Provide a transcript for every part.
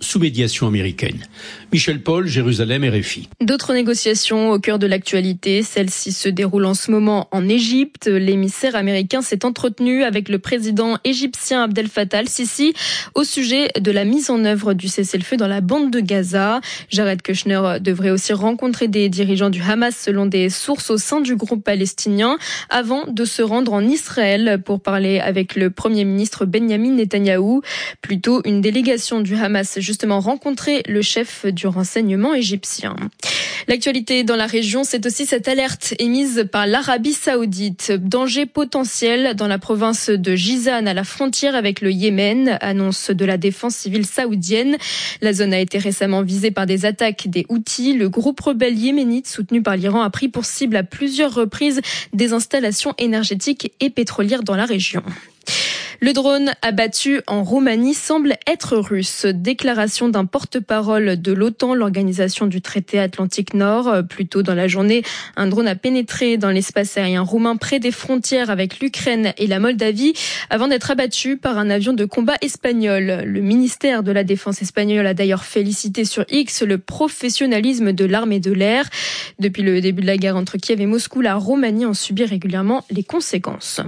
sous médiation américaine. Michel Paul, Jérusalem, RFI. D'autres négociations au cœur de l'actualité. Celle-ci se déroule en ce moment en Égypte. L'émissaire américain s'est entretenu avec le président égyptien Abdel Fattah al-Sisi au sujet de la mise en œuvre du cessez-le-feu dans la bande de Gaza. Jared Kushner devrait aussi rencontrer des dirigeants du Hamas selon des sources au sein du groupe palestinien avant de se rendre en Israël pour parler avec le Premier ministre Benyamin Netanyahou. Plutôt, une délégation du Hamas a justement rencontré le chef du renseignement égyptien. L'actualité dans la région, c'est aussi cette alerte émise par l'Arabie Saoudite. Danger potentiel dans la province de Jizan à la frontière avec le Yémen, annonce de la défense civile saoudienne. La zone a été récemment visée par des attaques des Houthis. Le groupe rebelle yéménite soutenu par l'Iran a pris pour cible à plusieurs reprises des installations énergétiques et pétrolières dans la région. Le drone abattu en Roumanie semble être russe. Déclaration d'un porte-parole de l'OTAN, l'organisation du traité Atlantique Nord. Plus tôt dans la journée, un drone a pénétré dans l'espace aérien roumain près des frontières avec l'Ukraine et la Moldavie avant d'être abattu par un avion de combat espagnol. Le ministère de la Défense espagnol a d'ailleurs félicité sur X le professionnalisme de l'armée de l'air. Depuis le début de la guerre entre Kiev et Moscou, la Roumanie en subit régulièrement les conséquences.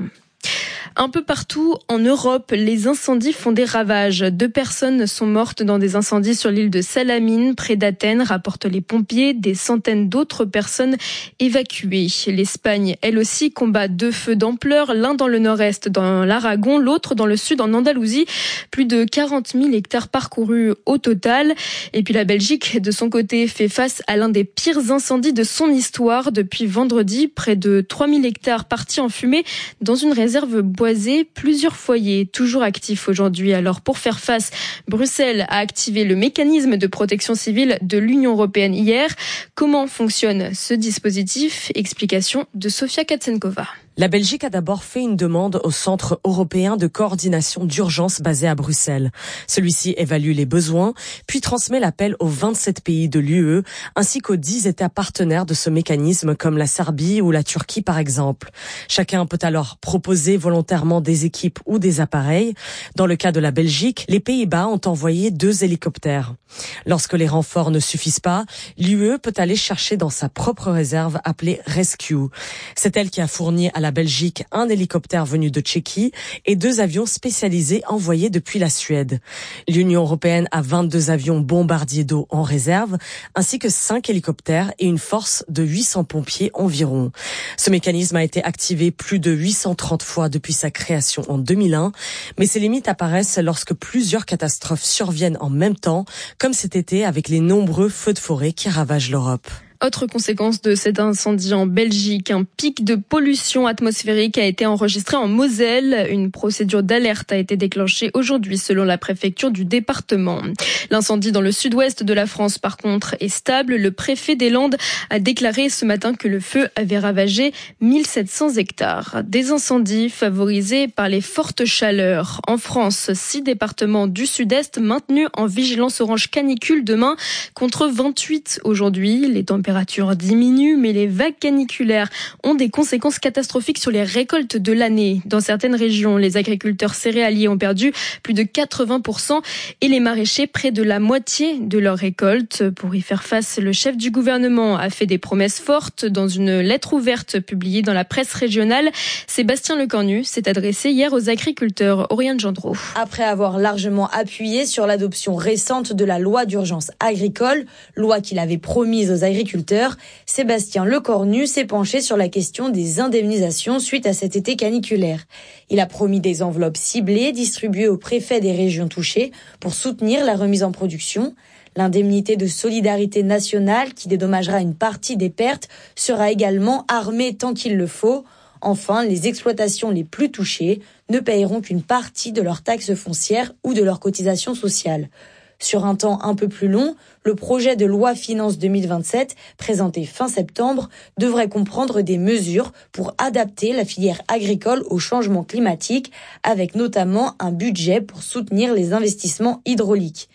Un peu partout en Europe, les incendies font des ravages. 2 personnes sont mortes dans des incendies sur l'île de Salamine, près d'Athènes, rapportent les pompiers. Des centaines d'autres personnes évacuées. L'Espagne, elle aussi, combat 2 feux d'ampleur, l'un dans le nord-est, dans l'Aragon, l'autre dans le sud, en Andalousie. Plus de 40 000 hectares parcourus au total. Et puis la Belgique, de son côté, fait face à l'un des pires incendies de son histoire. Depuis vendredi, près de 3 000 hectares partis en fumée dans une réserve boisée. Plusieurs foyers toujours actifs aujourd'hui. Alors pour faire face, Bruxelles a activé le mécanisme de protection civile de l'Union européenne hier. Comment fonctionne ce dispositif? Explication de Sofia Katsenkova. La Belgique a d'abord fait une demande au Centre européen de coordination d'urgence basé à Bruxelles. Celui-ci évalue les besoins, puis transmet l'appel aux 27 pays de l'UE, ainsi qu'aux 10 États partenaires de ce mécanisme, comme la Serbie ou la Turquie par exemple. Chacun peut alors proposer volontairement des équipes ou des appareils. Dans le cas de la Belgique, les Pays-Bas ont envoyé 2 hélicoptères. Lorsque les renforts ne suffisent pas, l'UE peut aller chercher dans sa propre réserve appelée Rescue. C'est elle qui a fourni à la Belgique un hélicoptère venu de Tchéquie et 2 avions spécialisés envoyés depuis la Suède. L'Union européenne a 22 avions bombardiers d'eau en réserve, ainsi que 5 hélicoptères et une force de 800 pompiers environ. Ce mécanisme a été activé plus de 830 fois depuis sa création en 2001, mais ses limites apparaissent lorsque plusieurs catastrophes surviennent en même temps, comme cet été avec les nombreux feux de forêt qui ravagent l'Europe. Autre conséquence de cet incendie en Belgique, un pic de pollution atmosphérique a été enregistré en Moselle. Une procédure d'alerte a été déclenchée aujourd'hui selon la préfecture du département. L'incendie dans le sud-ouest de la France, par contre, est stable. Le préfet des Landes a déclaré ce matin que le feu avait ravagé 1700 hectares. Des incendies favorisés par les fortes chaleurs. En France, 6 départements du sud-est maintenus en vigilance orange canicule demain contre 28 aujourd'hui. Les températures diminuent, mais les vagues caniculaires ont des conséquences catastrophiques sur les récoltes de l'année. Dans certaines régions, les agriculteurs céréaliers ont perdu plus de 80% et les maraîchers près de la moitié de leurs récoltes. Pour y faire face, le chef du gouvernement a fait des promesses fortes. Dans une lettre ouverte publiée dans la presse régionale, Sébastien Lecornu s'est adressé hier aux agriculteurs. Oriane Gendreau. Après avoir largement appuyé sur l'adoption récente de la loi d'urgence agricole, loi qu'il avait promise aux agriculteurs, Sébastien Lecornu s'est penché sur la question des indemnisations suite à cet été caniculaire. Il a promis des enveloppes ciblées distribuées aux préfets des régions touchées pour soutenir la remise en production. L'indemnité de solidarité nationale qui dédommagera une partie des pertes sera également armée tant qu'il le faut. Enfin, les exploitations les plus touchées ne paieront qu'une partie de leur taxe foncière ou de leur cotisation sociale. Sur un temps un peu plus long, le projet de loi Finances 2027, présenté fin septembre, devrait comprendre des mesures pour adapter la filière agricole au changement climatique, avec notamment un budget pour soutenir les investissements hydrauliques.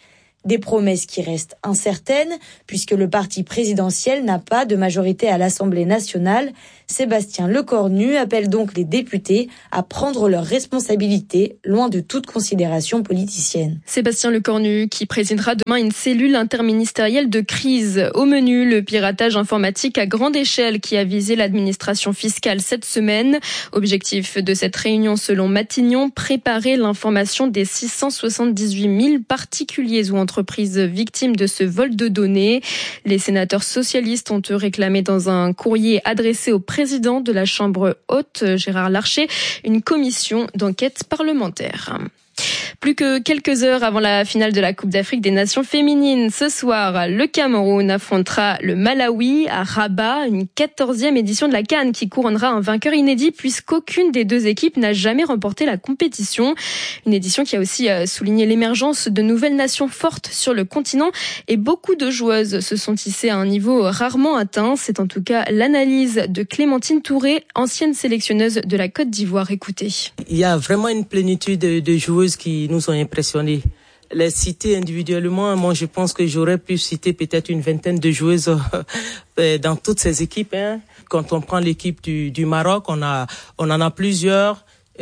Des promesses qui restent incertaines puisque le parti présidentiel n'a pas de majorité à l'Assemblée nationale. Sébastien Lecornu appelle donc les députés à prendre leurs responsabilités, loin de toute considération politicienne. Sébastien Lecornu qui présidera demain une cellule interministérielle de crise. Au menu, le piratage informatique à grande échelle qui a visé l'administration fiscale cette semaine. Objectif de cette réunion selon Matignon, préparer l'information des 678 000 particuliers ou entreprises victimes de ce vol de données. Les sénateurs socialistes ont réclamé dans un courrier adressé au président de la Chambre haute, Gérard Larcher, une commission d'enquête parlementaire. Plus que quelques heures avant la finale de la Coupe d'Afrique des Nations féminines, ce soir, le Cameroun affrontera le Malawi à Rabat, une 14e édition de la CAN qui couronnera un vainqueur inédit puisqu'aucune des deux équipes n'a jamais remporté la compétition. Une édition qui a aussi souligné l'émergence de nouvelles nations fortes sur le continent et beaucoup de joueuses se sont hissées à un niveau rarement atteint. C'est en tout cas l'analyse de Clémentine Touré, ancienne sélectionneuse de la Côte d'Ivoire. Écoutez. Il y a vraiment une plénitude de joueuses qui nous ont impressionnés. Les citer individuellement, moi je pense que j'aurais pu citer peut-être une vingtaine de joueuses dans toutes ces équipes. Quand on prend l'équipe du Maroc, on en a plusieurs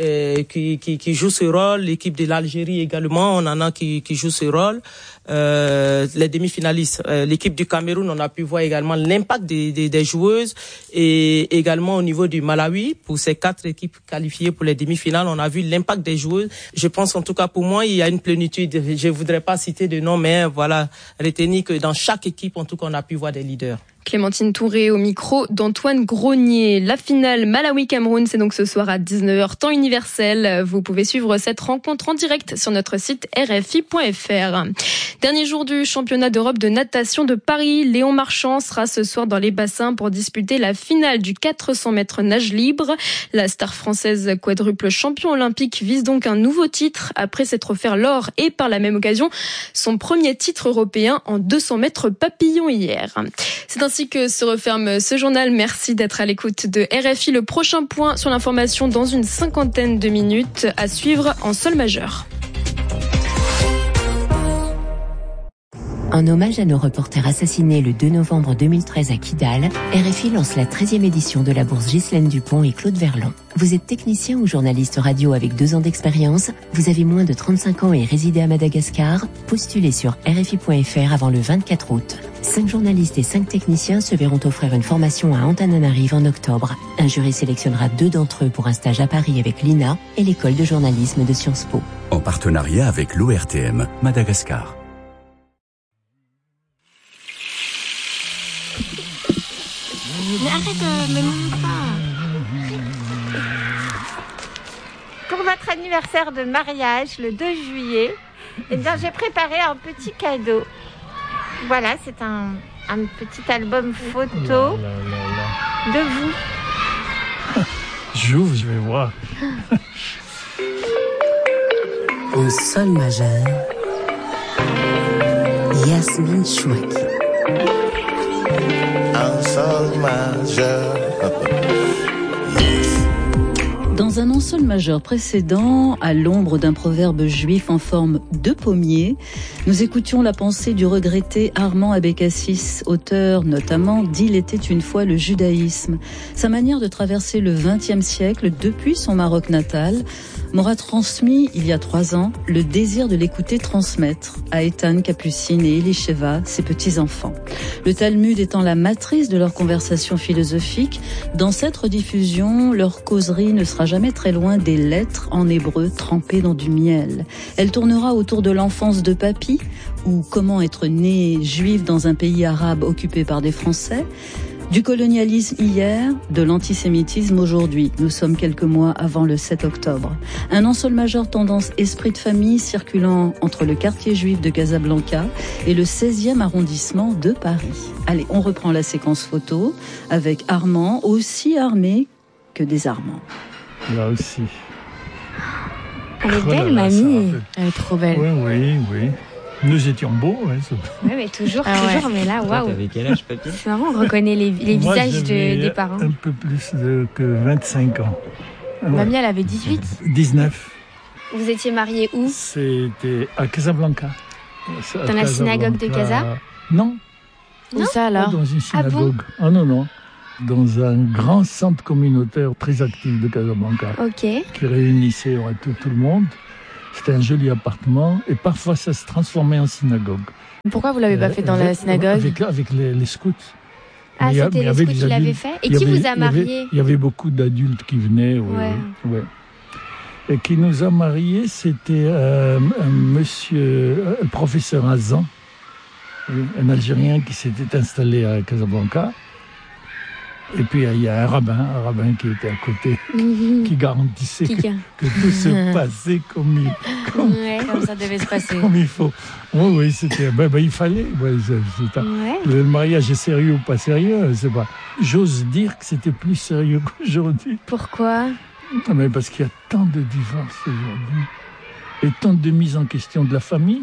qui jouent ce rôle. L'équipe de l'Algérie également, on en a qui jouent ce rôle. Les demi-finalistes, l'équipe du Cameroun, on a pu voir également l'impact des joueuses et également au niveau du Malawi, pour ces 4 équipes qualifiées pour les demi-finales, on a vu l'impact des joueuses. Je pense en tout cas pour moi, il y a une plénitude. Je voudrais pas citer de nom, mais voilà, retenez que dans chaque équipe, en tout cas, on a pu voir des leaders. Clémentine Touré au micro d'Antoine Gronier. La finale Malawi-Cameroun, c'est donc ce soir à 19h, temps universel. Vous pouvez suivre cette rencontre en direct sur notre site rfi.fr. Dernier jour du championnat d'Europe de natation de Paris. Léon Marchand sera ce soir dans les bassins pour disputer la finale du 400 mètres nage libre. La star française quadruple champion olympique vise donc un nouveau titre après s'être offert l'or et par la même occasion son premier titre européen en 200 mètres papillon hier. C'est ainsi que se referme ce journal. Merci d'être à l'écoute de RFI. Le prochain point sur l'information dans une 50aine de minutes à suivre en sol majeur. En hommage à nos reporters assassinés le 2 novembre 2013 à Kidal, RFI lance la 13e édition de la bourse Ghislaine Dupont et Claude Verlon. Vous êtes technicien ou journaliste radio avec 2 ans d'expérience, vous avez moins de 35 ans et résidez à Madagascar, postulez sur RFI.fr avant le 24 août. 5 journalistes et 5 techniciens se verront offrir une formation à Antananarive en octobre. Un jury sélectionnera 2 d'entre eux pour un stage à Paris avec l'INA et l'école de journalisme de Sciences Po. En partenariat avec l'ORTM, Madagascar. Mais arrête, me montre pas. Pour notre anniversaire de mariage, le 2 juillet, eh bien, j'ai préparé un petit cadeau. Voilà, c'est un petit album photo de vous. J'ouvre, je vais voir. Au sol majeur, Yasmine Chouaki. Un sol majeur. Dans un non-sol majeur précédent, à l'ombre d'un proverbe juif en forme de pommier, nous écoutions la pensée du regretté Armand Abécassis, auteur notamment d'Il était une fois le judaïsme. Sa manière de traverser le XXe siècle depuis son Maroc natal m'aura transmis, il y a 3 ans, le désir de l'écouter transmettre à Ethan, Capucine et Elisheva, ses petits-enfants. Le Talmud étant la matrice de leur conversation philosophique, dans cette rediffusion, leur causerie ne sera jamais très loin des lettres en hébreu trempées dans du miel. Elle tournera autour de l'enfance de Papy, ou comment être né juif dans un pays arabe occupé par des Français, du colonialisme hier, de l'antisémitisme aujourd'hui. Nous sommes quelques mois avant le 7 octobre. Un non-sol majeur tendance esprit de famille circulant entre le quartier juif de Casablanca et le 16e arrondissement de Paris. Allez, on reprend la séquence photo avec Armand, aussi armé que désarmant. Là aussi. Elle est belle, mamie. Elle est trop belle. Oui. Nous étions beaux, ouais. Oui, mais toujours, mais là, waouh. T'avais quel âge, Papy ? C'est marrant, on reconnaît les visages des parents. Un peu plus que 25 ans. Mamie, elle avait 18 ? 19. Vous étiez mariés où ? C'était à Casablanca. Dans la synagogue de Casa? Non. Non. Ça, là? Pas dans une synagogue. Ah bon? Non. Dans un grand centre communautaire très actif de Casablanca. Ok. Qui réunissait tout le monde. C'était un joli appartement. Et parfois, ça se transformait en synagogue. Pourquoi vous l'avez pas fait dans la synagogue? Avec les scouts. Ah, c'était les scouts qui l'avaient fait? Et qui vous a mariés? Il y avait beaucoup d'adultes qui venaient, ouais. Et qui nous a mariés, c'était un monsieur, le professeur Azan, un Algérien qui s'était installé à Casablanca. Et puis il y a un rabbin qui était à côté, qui garantissait que tout se passait comme ça devait se passer. Comme il faut. Oui, c'était. Il fallait. Le mariage est sérieux ou pas sérieux, c'est pas. J'ose dire que c'était plus sérieux qu'aujourd'hui. Pourquoi? Mais parce qu'il y a tant de divorces aujourd'hui et tant de mise en question de la famille.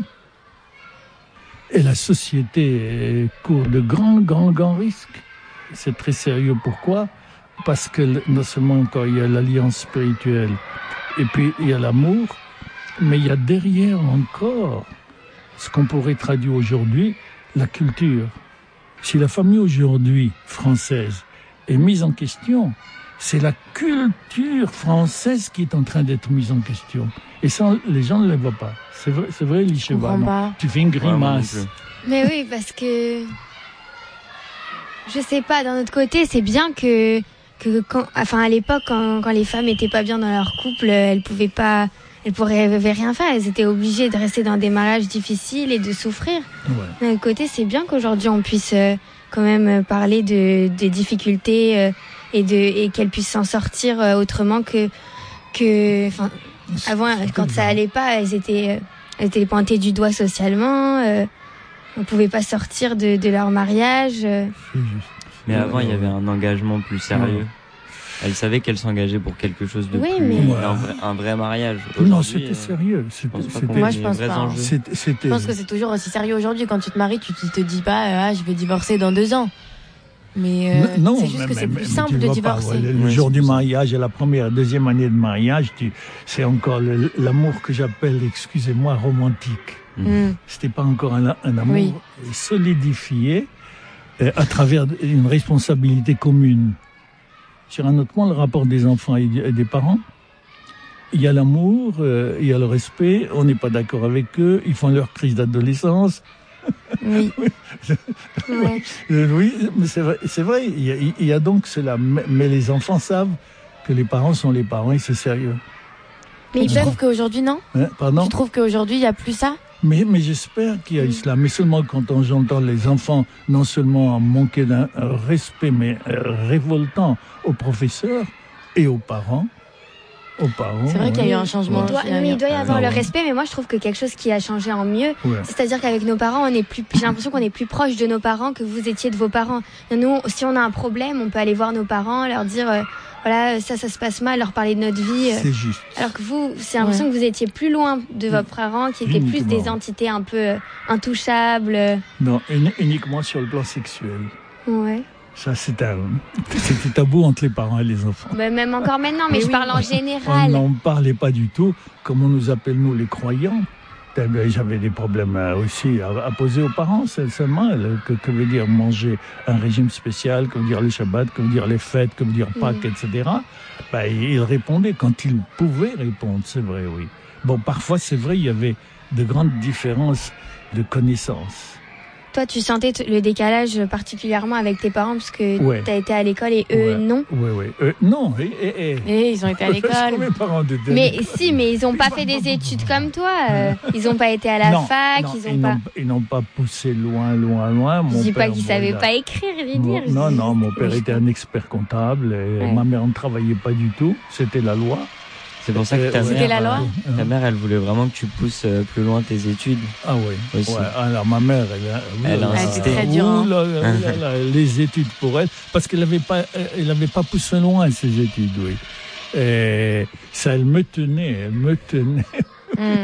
Et la société court de grands risques. C'est très sérieux. Pourquoi? Parce que non seulement quand il y a l'alliance spirituelle et puis il y a l'amour, mais il y a derrière encore ce qu'on pourrait traduire aujourd'hui, la culture. Si la famille aujourd'hui française est mise en question, c'est la culture française qui est en train d'être mise en question. Et ça, les gens ne le voient pas. C'est vrai, Licheva. Tu fais une grimace. Mais oui, parce que... Je sais pas, d'un autre côté, c'est bien que à l'époque, quand les femmes étaient pas bien dans leur couple, elles pourraient rien faire. Elles étaient obligées de rester dans des mariages difficiles et de souffrir. Ouais. D'un autre côté, c'est bien qu'aujourd'hui on puisse quand même parler des difficultés et qu'elles puissent s'en sortir autrement que avant, quand ça allait pas, elles étaient pointées du doigt socialement. On pouvait pas sortir de leur mariage. Mais avant, il y avait un engagement plus sérieux. Elle savait qu'elle s'engageait pour quelque chose de un vrai mariage. Non, c'était sérieux. Moi, je pense pas. Je pense que c'est toujours aussi sérieux aujourd'hui. Quand tu te maries, tu te dis pas, je vais divorcer dans 2 ans. Mais c'est juste que c'est plus simple de divorcer. Le jour du mariage et la première et deuxième année de mariage, c'est encore l'amour que j'appelle, excusez-moi, romantique. C'était pas encore un amour solidifié à travers une responsabilité commune. Sur un autre point, le rapport des enfants et des parents, il y a l'amour, il y a le respect, on n'est pas d'accord avec eux, ils font leur crise d'adolescence. Oui. Oui, mais c'est vrai, il y a donc cela. Mais les enfants savent que les parents sont les parents et c'est sérieux. Mais tu trouves qu'aujourd'hui, non? Pardon? Tu trouves qu'aujourd'hui, il n'y a plus ça? Mais j'espère qu'il y a cela. Mais seulement quand j'entends les enfants non seulement manquer d'un respect, mais révoltant aux professeurs et aux parents. C'est vrai qu'il y a eu un changement. Il doit y avoir le respect, mais moi je trouve que quelque chose qui a changé en mieux, c'est-à-dire qu'avec nos parents, j'ai l'impression qu'on est plus proche de nos parents que vous étiez de vos parents. Nous, si on a un problème, on peut aller voir nos parents, leur dire voilà, ça se passe mal, leur parler de notre vie. C'est juste. Alors que vous, c'est l'impression que vous étiez plus loin de vos parents, qui étaient plus des entités un peu intouchables. Non, uniquement sur le plan sexuel. Ouais. Ça, c'était tabou entre les parents et les enfants. Même encore maintenant, mais je parle en général. On n'en parlait pas du tout, comme on nous appelle, nous, les croyants. J'avais des problèmes aussi à poser aux parents, seulement. Que veut dire manger un régime spécial, que veut dire les Shabbats, que veut dire les fêtes, que veut dire Pâques, etc. Ils répondaient quand ils pouvaient répondre, c'est vrai, oui. Bon, parfois, c'est vrai, il y avait de grandes différences de connaissances. Toi, tu sentais le décalage particulièrement avec tes parents parce que tu as été à l'école et eux, non? Oui. Non, ils ont été à l'école. Mes parents mais ils n'ont pas fait des études comme toi. Ils n'ont pas été à la fac. Ils n'ont pas poussé loin. Je dis pas qu'ils ne savaient pas écrire, je veux dire. Non, mon père était un expert comptable et ma mère ne travaillait pas du tout. C'était la loi. C'est pour ça que ta mère, elle voulait vraiment que tu pousses plus loin tes études. Ah oui. Aussi. Alors ma mère, elle a insisté. Très dur. Les études pour elle, parce qu'elle n'avait pas poussé loin ses études, oui. Et ça, elle me tenait.